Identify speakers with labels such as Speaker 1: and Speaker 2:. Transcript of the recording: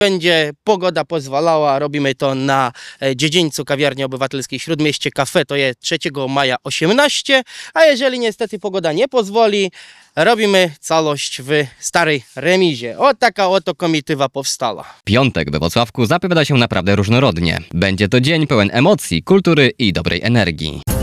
Speaker 1: będzie pogoda pozwalała, robimy to na dziedzińcu Kawiarni Obywatelskiej Śródmieście Cafe, to jest 3 maja 18, a jeżeli niestety pogoda nie pozwoli, robimy całość w Starej Remizie. O, taka oto komitywa powstała.
Speaker 2: Piątek we Włocławku zapowiada się naprawdę różnorodnie. Będzie to dzień pełen emocji, kultury i dobrej energii.